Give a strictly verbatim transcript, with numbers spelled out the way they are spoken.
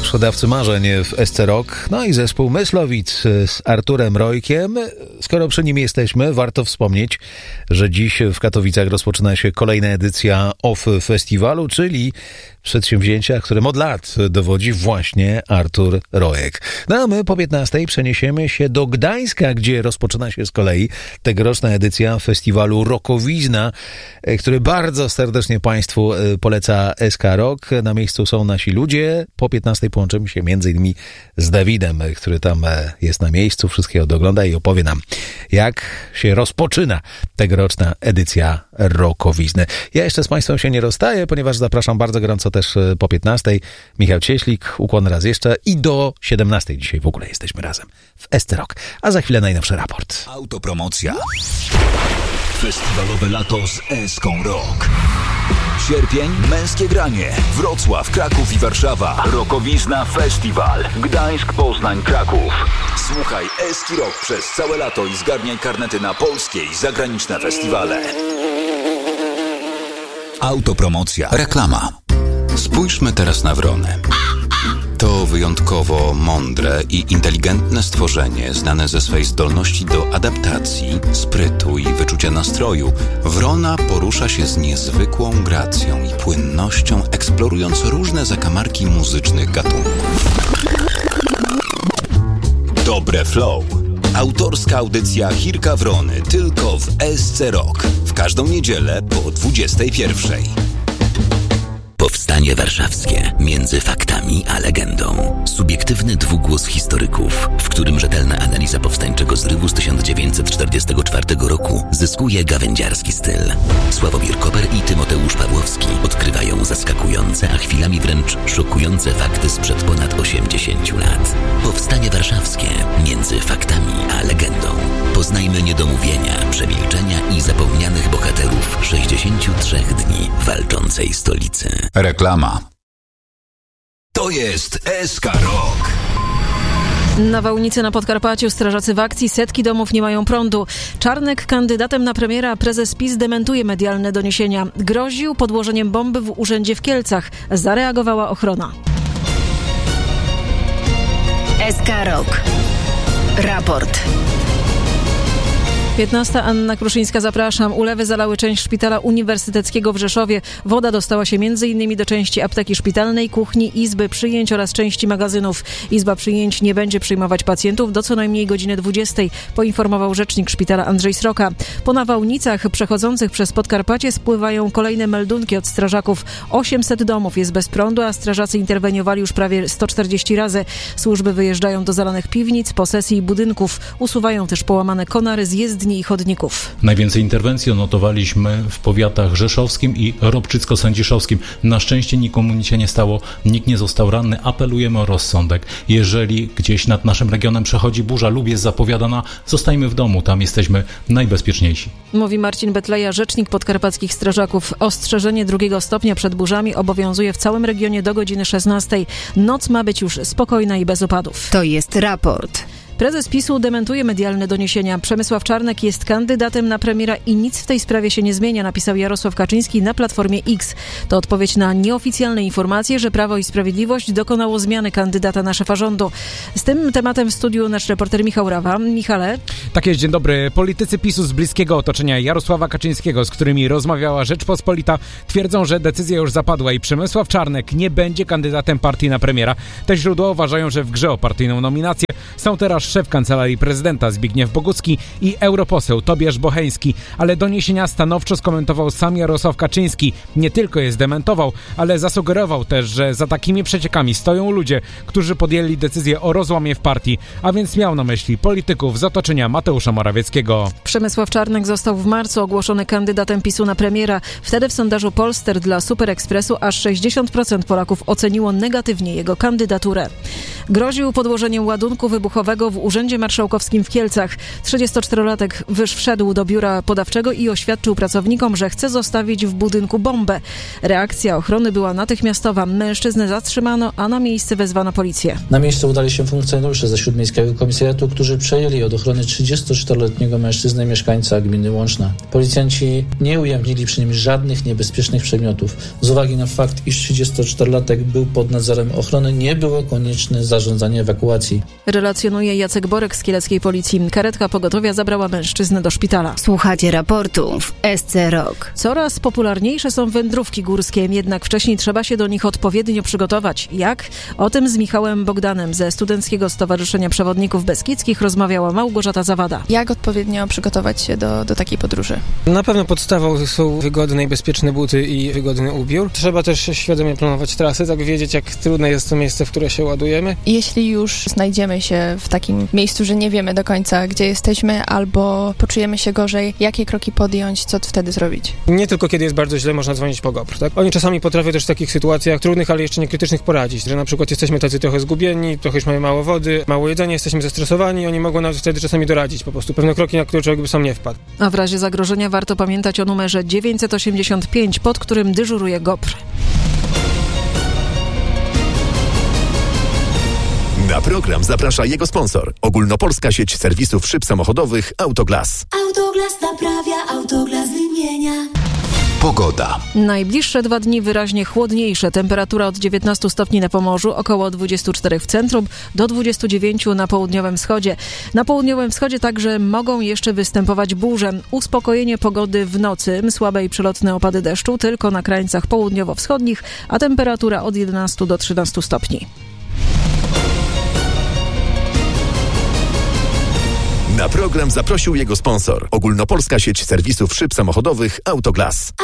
sprzedawcy marzeń w S C Rock, no i zespół Myslowic z Arturem Rojkiem. Skoro przy nim jesteśmy, warto wspomnieć, że dziś w Katowicach rozpoczyna się kolejna edycja O F F Festiwalu, czyli przedsięwzięcia, którym od lat dowodzi właśnie Artur Rojek. No a my po piętnastej przeniesiemy się do Gdańska, gdzie rozpoczyna się z kolei tegoroczna edycja festiwalu Rockowizna, który bardzo serdecznie Państwu poleca S K Rock. Na miejscu są nasi ludzie. Po piętnastej połączymy się między innymi z Dawidem, który tam jest na miejscu, wszystkiego dogląda i opowie nam, jak się rozpoczyna tegoroczna edycja Rockowizny. Ja jeszcze z Państwem się nie rozstaję, ponieważ zapraszam bardzo gorąco też po piętnastej. Michał Cieślik, ukłon raz jeszcze i do siedemnastej dzisiaj w ogóle jesteśmy razem w S C Rock. A za chwilę najnowszy raport. Autopromocja. Festiwalowe lato z Eską Rock. Sierpień, męskie granie. Wrocław, Kraków i Warszawa. Rockowizna Festiwal. Gdańsk, Poznań, Kraków. Słuchaj Eski Rock przez całe lato i zgarniaj karnety na polskie i zagraniczne festiwale. Autopromocja. Reklama. Spójrzmy teraz na wronę. To wyjątkowo mądre i inteligentne stworzenie, znane ze swej zdolności do adaptacji, sprytu i wyczucia nastroju. Wrona porusza się z niezwykłą gracją i płynnością, eksplorując różne zakamarki muzycznych gatunków. Dobre flow. Autorska audycja Chirka Wrony tylko w S C Rock. W każdą niedzielę po dwudziestej pierwszej. Powstanie warszawskie między faktami a legendą. Subiektywny dwugłos historyków, w którym rzetelna analiza powstańczego zrywu z tysiąc dziewięćset czterdziestego czwartego roku zyskuje gawędziarski styl. Sławomir Koper i Tymoteusz Pawłowski odkrywają zaskakujące, a chwilami wręcz szokujące fakty sprzed ponad osiemdziesięciu lat. Powstanie warszawskie między faktami a legendą. Poznajmy niedomówienia, przemilczenia i zapomnianych bohaterów sześćdziesięciu trzech dni walczącej stolicy. Reklama. To jest S K Rock. Na Wałnicy na Podkarpaciu strażacy w akcji, setki domów nie mają prądu. Czarnek kandydatem na premiera, a prezes PiS dementuje medialne doniesienia. Groził podłożeniem bomby w urzędzie w Kielcach. Zareagowała ochrona. S K Rock. Raport. piętnasta. Anna Kruszyńska, zapraszam. Ulewy zalały część szpitala uniwersyteckiego w Rzeszowie. Woda dostała się m.in. do części apteki szpitalnej, kuchni, izby przyjęć oraz części magazynów. Izba przyjęć nie będzie przyjmować pacjentów do co najmniej godziny dwudziestej, poinformował rzecznik szpitala Andrzej Sroka. Po nawałnicach przechodzących przez Podkarpacie spływają kolejne meldunki od strażaków. osiemset domów jest bez prądu, a strażacy interweniowali już prawie sto czterdzieści razy. Służby wyjeżdżają do zalanych piwnic, posesji i budynków. Usuwają też połamane konary z jezdni i chodników. Najwięcej interwencji odnotowaliśmy w powiatach rzeszowskim i ropczycko-sędziszowskim. Na szczęście nikomu nic się nie stało, nikt nie został ranny. Apelujemy o rozsądek. Jeżeli gdzieś nad naszym regionem przechodzi burza lub jest zapowiadana, zostajmy w domu, tam jesteśmy najbezpieczniejsi. Mówi Marcin Betleja, rzecznik podkarpackich strażaków. Ostrzeżenie drugiego stopnia przed burzami obowiązuje w całym regionie do godziny szesnastej. Noc ma być już spokojna i bez opadów. To jest raport. Prezes PiSu dementuje medialne doniesienia. Przemysław Czarnek jest kandydatem na premiera i nic w tej sprawie się nie zmienia, napisał Jarosław Kaczyński na Platformie X. To odpowiedź na nieoficjalne informacje, że Prawo i Sprawiedliwość dokonało zmiany kandydata na szefa rządu. Z tym tematem w studiu nasz reporter Michał Rawa. Michale? Tak jest, dzień dobry. Politycy PiSu z bliskiego otoczenia Jarosława Kaczyńskiego, z którymi rozmawiała Rzeczpospolita, twierdzą, że decyzja już zapadła i Przemysław Czarnek nie będzie kandydatem partii na premiera. Te źródła uważają, że w grze o partyjną nominację są teraz szef Kancelarii Prezydenta Zbigniew Bogucki i europoseł Tobiasz Bocheński, ale doniesienia stanowczo skomentował sam Jarosław Kaczyński. Nie tylko je zdementował, ale zasugerował też, że za takimi przeciekami stoją ludzie, którzy podjęli decyzję o rozłamie w partii, a więc miał na myśli polityków z otoczenia Mateusza Morawieckiego. Przemysław Czarnek został w marcu ogłoszony kandydatem PiSu na premiera. Wtedy w sondażu Polster dla Super Expressu aż sześćdziesiąt procent Polaków oceniło negatywnie jego kandydaturę. Groził podłożeniem ładunku wybuchowego wybuchowego w Urzędzie Marszałkowskim w Kielcach. trzydziestoczterolatek wyż wszedł do biura podawczego i oświadczył pracownikom, że chce zostawić w budynku bombę. Reakcja ochrony była natychmiastowa. Mężczyznę zatrzymano, a na miejsce wezwano policję. Na miejsce udali się funkcjonariusze ze Śródmiejskiego Komisariatu, którzy przejęli od ochrony trzydziestoczteroletniego mężczyznę, mieszkańca gminy Łączna. Policjanci nie ujawnili przy nim żadnych niebezpiecznych przedmiotów. Z uwagi na fakt, iż trzydziestoczterolatek był pod nadzorem ochrony, nie było konieczne zarządzanie ewakuacji. Relacjonuje Jacek Borek z kieleckiej policji. Karetka pogotowia zabrała mężczyznę do szpitala. Słuchacie raportu w S C Rock. Coraz popularniejsze są wędrówki górskie, jednak wcześniej trzeba się do nich odpowiednio przygotować. Jak? O tym z Michałem Bogdanem ze Studenckiego Stowarzyszenia Przewodników Beskidzkich rozmawiała Małgorzata Zawada. Jak odpowiednio przygotować się do, do takiej podróży? Na pewno podstawą są wygodne i bezpieczne buty i wygodny ubiór. Trzeba też świadomie planować trasy, tak wiedzieć, jak trudne jest to miejsce, w które się ładujemy. Jeśli już znajdziemy się w takim miejscu, że nie wiemy do końca, gdzie jesteśmy, albo poczujemy się gorzej, jakie kroki podjąć, co wtedy zrobić? Nie tylko kiedy jest bardzo źle, można dzwonić po G O P R, tak? Oni czasami potrafią też w takich sytuacjach trudnych, ale jeszcze nie krytycznych poradzić, że na przykład jesteśmy tacy trochę zgubieni, trochę już mamy mało wody, mało jedzenia, jesteśmy zestresowani i oni mogą nawet wtedy czasami doradzić po prostu pewne kroki, na które człowiek by sam nie wpadł. A w razie zagrożenia warto pamiętać o numerze dziewięćset osiemdziesiąt pięć, pod którym dyżuruje G O P R. Na program zaprasza jego sponsor. Ogólnopolska sieć serwisów szyb samochodowych Autoglas. Autoglas naprawia, Autoglas wymienia. Pogoda. Najbliższe dwa dni wyraźnie chłodniejsze. Temperatura od dziewiętnastu stopni na Pomorzu, około dwudziestu czterech w centrum, do dwudziestu dziewięciu na południowym wschodzie. Na południowym wschodzie także mogą jeszcze występować burze. Uspokojenie pogody w nocy, słabe i przelotne opady deszczu tylko na krańcach południowo-wschodnich, a temperatura od jedenastu do trzynastu stopni. Na program zaprosił jego sponsor. Ogólnopolska sieć serwisów szyb samochodowych Autoglas.